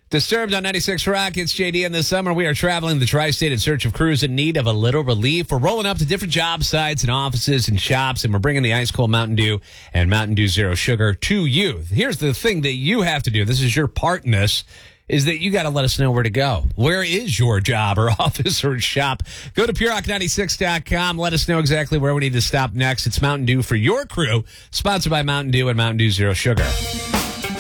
Disturbed on 96 Rock. It's JD. In the summer, we are traveling the tri-state in search of crews in need of a little relief. We're rolling up to different job sites and offices and shops, and we're bringing the ice cold Mountain Dew and Mountain Dew Zero Sugar to you. Here's the thing that you have to do. This is your part in this, is that you got to let us know where to go. Where is your job or office or shop? Go to purerock96.com. Let us know exactly where we need to stop next. It's Mountain Dew for your crew, sponsored by Mountain Dew and Mountain Dew Zero Sugar.